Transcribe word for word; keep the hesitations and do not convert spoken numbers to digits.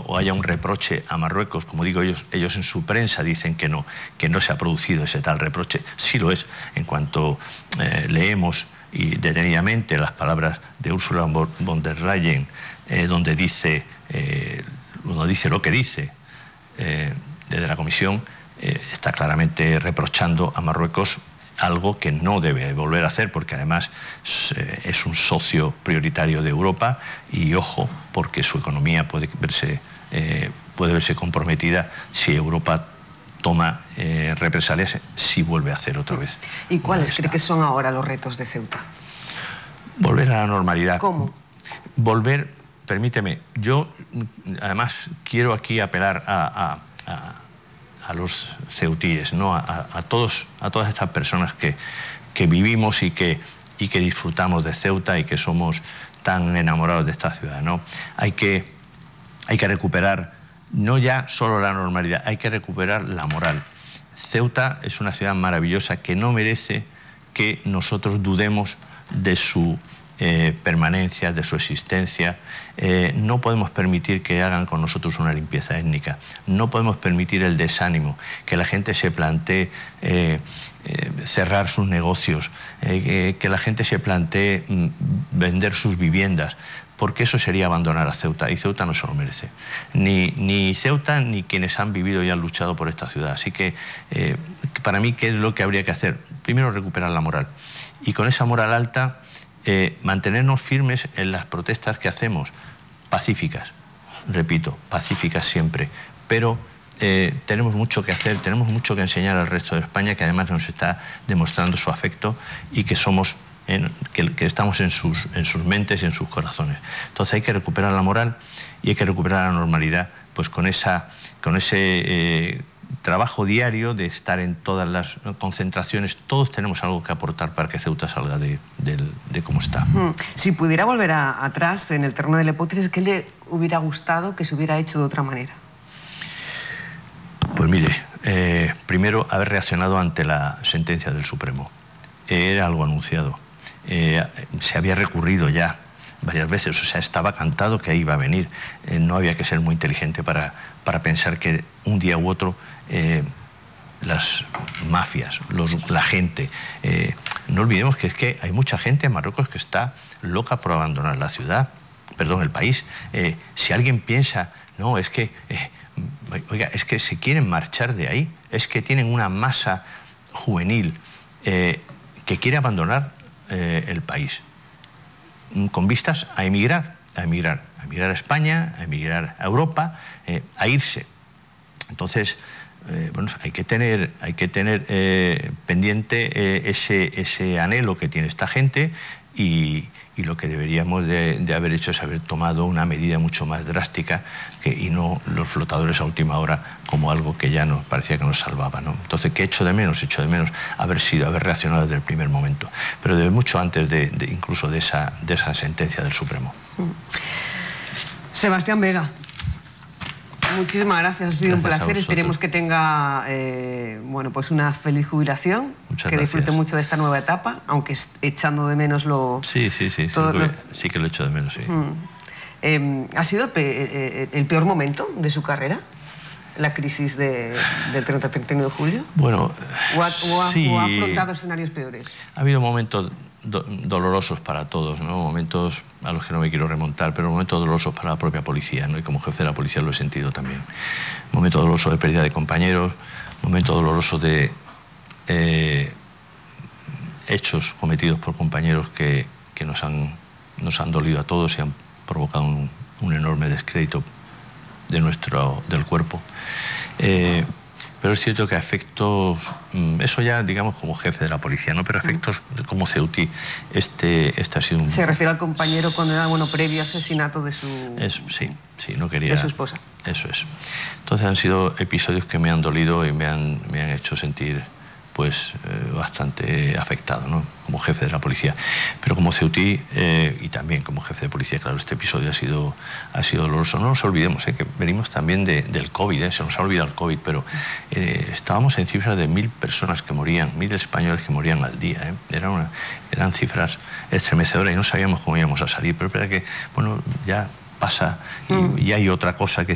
o haya un reproche a Marruecos, como digo, ellos, ellos en su prensa dicen que no, que no se ha producido ese tal reproche. Sí lo es, en cuanto eh, leemos y detenidamente las palabras de Ursula von der Leyen, eh, donde dice, eh, uno dice lo que dice eh, desde la Comisión, eh, está claramente reprochando a Marruecos algo que no debe volver a hacer, porque además es un socio prioritario de Europa y, ojo, porque su economía puede verse, eh, puede verse comprometida si Europa toma eh, represalias, si vuelve a hacer otra vez. ¿Y cuáles cree que son ahora los retos de Ceuta? Volver a la normalidad. ¿Cómo? Volver, permíteme, yo además quiero aquí apelar a... a, a a los ceutíes, ¿no? a, a, todos, a todas estas personas que, que vivimos y que, y que disfrutamos de Ceuta y que somos tan enamorados de esta ciudad, ¿no? Hay que, hay que recuperar no ya solo la normalidad, hay que recuperar la moral. Ceuta es una ciudad maravillosa que no merece que nosotros dudemos de su Eh, permanencia, de su existencia. Eh, no podemos permitir que hagan con nosotros una limpieza étnica. No podemos permitir el desánimo, que la gente se plantee eh, eh, cerrar sus negocios, eh, que, que la gente se plantee mm, vender sus viviendas, porque eso sería abandonar a Ceuta, y Ceuta no se lo merece. Ni, ni Ceuta ni quienes han vivido y han luchado por esta ciudad. Así que, eh, para mí, ¿qué es lo que habría que hacer? Primero, recuperar la moral. Y con esa moral alta, Eh, mantenernos firmes en las protestas que hacemos, pacíficas, repito, pacíficas siempre, pero eh, tenemos mucho que hacer, tenemos mucho que enseñar al resto de España, que además nos está demostrando su afecto y que somos, en, que, que estamos en sus, en sus mentes y en sus corazones. Entonces hay que recuperar la moral y hay que recuperar la normalidad, pues con, esa, con ese eh, trabajo diario de estar en todas las concentraciones. Todos tenemos algo que aportar para que Ceuta salga de, de, de cómo está. Mm. Si pudiera volver a, atrás en el terreno de la hipótesis, ¿qué le hubiera gustado que se hubiera hecho de otra manera? Pues mire, eh, primero haber reaccionado ante la sentencia del Supremo. Era algo anunciado. Eh, se había recurrido ya varias veces, o sea, estaba cantado que ahí iba a venir. Eh, no había que ser muy inteligente para, para pensar que un día u otro eh, las mafias, los, la gente... Eh, no olvidemos que es que hay mucha gente en Marruecos que está loca por abandonar la ciudad, perdón, el país. Eh, si alguien piensa, no, es que... Eh, oiga, es que se quieren marchar de ahí, es que tienen una masa juvenil eh, que quiere abandonar eh, el país, con vistas a emigrar, a emigrar, a emigrar a España, a emigrar a Europa, eh, a irse. Entonces, eh, bueno, hay que tener, hay que tener eh, pendiente eh, ese, ese anhelo que tiene esta gente y, y lo que deberíamos de, de haber hecho es haber tomado una medida mucho más drástica que, y no los flotadores a última hora como algo que ya nos parecía que nos salvaba, ¿no? Entonces, ¿qué echo de menos? Echo de menos haber sido, haber reaccionado desde el primer momento, pero de mucho antes de, de incluso de esa, de esa sentencia del Supremo. Sebastián Vega, muchísimas gracias, ha sido Gracias un placer. Esperemos que tenga eh, bueno, pues una feliz jubilación. Muchas que gracias. Disfrute mucho de esta nueva etapa, aunque echando de menos lo... Sí, sí, sí, todo sí, lo... sí que lo echo de menos, sí. Mm. Eh, ¿Ha sido el, pe el peor momento de su carrera? ¿La crisis de, del treinta a treinta y nueve de julio? Bueno, ¿O ha, o ha, sí. o ha afrontado escenarios peores? Ha habido momentos do dolorosos para todos, ¿no? Momentos a los que no me quiero remontar, pero momentos dolorosos para la propia policía, ¿no? Y como jefe de la policía lo he sentido también. Momento doloroso de pérdida de compañeros, momento doloroso de eh, hechos cometidos por compañeros que, que nos, han, nos han dolido a todos y han provocado un, un enorme descrédito de nuestro, del cuerpo. Eh, pero es cierto que a efectos, eso ya digamos como jefe de la policía, ¿no? Pero a efectos como ceutí, este, este ha sido un... Se refiere al compañero condenado, bueno, previo asesinato de su... Es, sí, sí, no quería... De su esposa. Eso es. Entonces han sido episodios que me han dolido y me han, me han hecho sentir pues eh, bastante afectado, ¿no? Como jefe de la policía. Pero como ceutí eh, y también como jefe de policía, claro, este episodio ha sido, ha sido doloroso. No nos olvidemos eh, que venimos también de, del COVID, eh, se nos ha olvidado el COVID, pero eh, estábamos en cifras de mil personas que morían, mil españoles que morían al día. Eh. Era una, eran cifras estremecedoras y no sabíamos cómo íbamos a salir, pero es verdad que, bueno, ya pasa y, mm. y hay otra cosa que